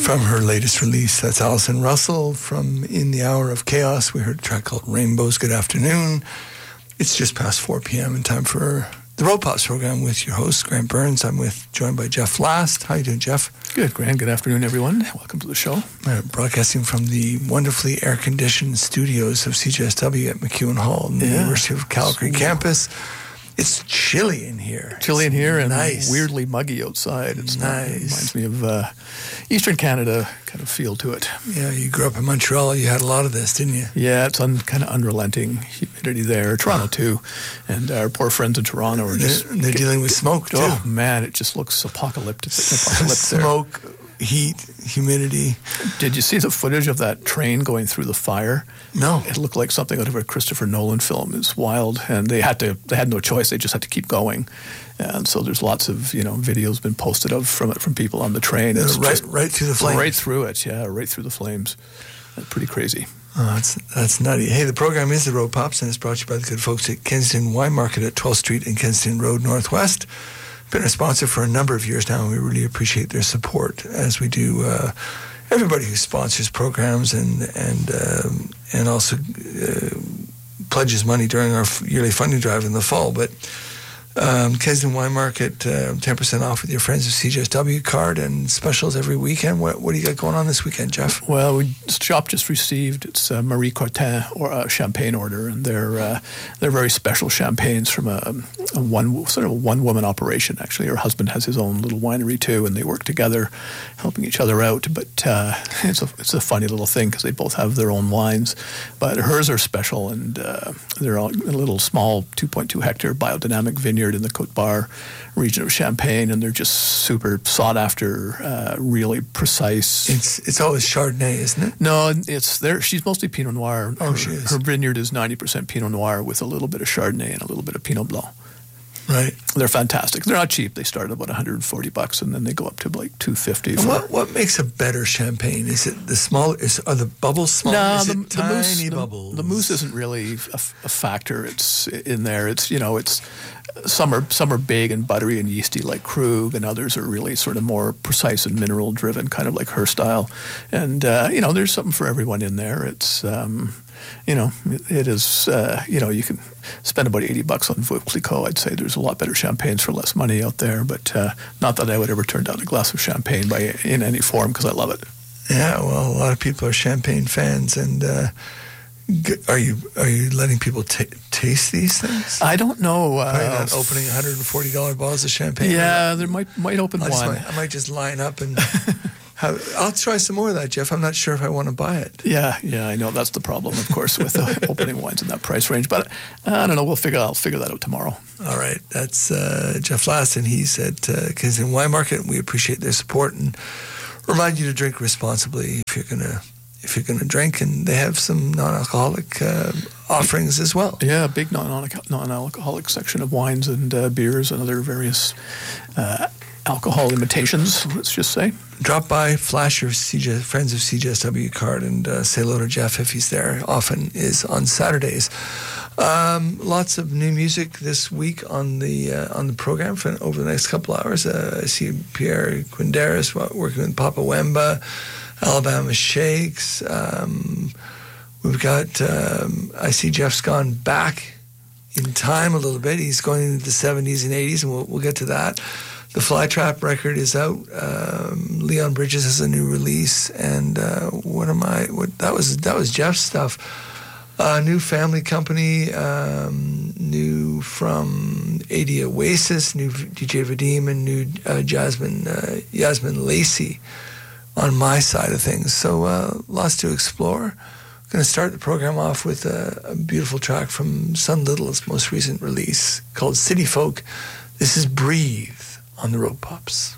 from her latest release. That's Alison Russell from In the Hour of Chaos. We heard a track called Rainbows. Good afternoon. It's just past 4 p.m. and time for the Road Pops program with your host, Grant Burns. I'm joined by Jeff Last. How you doing, Jeff? Good, Grant. Good afternoon, everyone. Welcome to the show. Broadcasting from the wonderfully air-conditioned studios of CJSW at MacEwan Hall in the University of Calgary campus. It's chilly in here. And nice. Weirdly muggy outside. It's nice. It reminds me of Eastern Canada kind of feel to it. Yeah, you grew up in Montreal. You had a lot of this, didn't you? Yeah, it's kind of unrelenting humidity there. Toronto, too. And our poor friends in Toronto are They're dealing with smoke, too. Oh, man, it just looks apocalyptic. Smoke, heat, humidity. Did you see the footage of that train going through the fire? No. It looked like something out of a Christopher Nolan film. It's wild, and they had no choice. They just had to keep going, and so there's lots of videos been posted from people on the train. It's right through the flames. Right through it, right through the flames. That's pretty crazy. Oh, that's nutty. Hey, the program is the Road Pops, and it's brought to you by the good folks at Kensington Wine Market at 12th Street and Kensington Road Northwest. Been a sponsor for a number of years now, and we really appreciate their support, as we do everybody who sponsors programs and also pledges money during our yearly funding drive in the fall. But Kensington Wine Market, 10% off with your Friends of CJSW card and specials every weekend. What do you got going on this weekend, Jeff? Well, shop just received its Marie Cortin champagne order, and they're very special champagnes from a one-woman operation. Actually, her husband has his own little winery too, and they work together, helping each other out. But it's a funny little thing because they both have their own wines, but hers are special, and they're all a little small 2.2 hectare biodynamic vineyard in the Côte Bar region of Champagne, and they're just super sought after, really precise. It's always Chardonnay, isn't it? No, it's there. She's mostly Pinot Noir. She is. Her vineyard is 90% Pinot Noir with a little bit of Chardonnay and a little bit of Pinot Blanc. Right. They're fantastic. They're not cheap. They start at about $140, and then they go up to like $250. What makes a better champagne? Is it the small? Are the bubbles small? No, is it tiny bubbles? The mousse isn't really a factor. It's in there. It's some are big and buttery and yeasty like Krug, and others are really sort of more precise and mineral driven, kind of like her style. And there's something for everyone in there. It's it is, you can spend about $80 on Veuve Clicquot. I'd say there's a lot better champagnes for less money out there, but not that I would ever turn down a glass of champagne in any form, because I love it. Yeah, well, a lot of people are champagne fans, and are you letting people taste these things? I don't know. Probably not opening $140 bottles of champagne. Yeah, there might open one. I might just line up and... I'll try some more of that, Jeff. I'm not sure if I want to buy it. Yeah, I know that's the problem, of course, with opening wines in that price range. But I don't know. I'll figure that out tomorrow. All right, that's Jeff Last, and he's at Kensington Wine Market. And we appreciate their support and remind you to drink responsibly if you're gonna drink. And they have some non-alcoholic offerings as well. Yeah, a big non-alcoholic section of wines and beers and other various alcohol imitations, let's just say. Drop by, flash your Friends of CJSW card, and say hello to Jeff if he's there. Often is on Saturdays. Lots of new music this week on the program for over the next couple hours. I see Pierre Quinderas working with Papa Wemba, Alabama Shakes. We've got, I see Jeff's gone back in time a little bit. He's going into the 70s and 80s, and we'll get to that. The Flytrap record is out. Leon Bridges has a new release, and that was Jeff's stuff. New Family Company, new from 80 Oasis, new DJ Vadim, and new Yasmin Lacey on my side of things. So lots to explore. I'm going to start the program off with a beautiful track from Sun Little's most recent release called City Folk. This is Breathe on the Road Pops.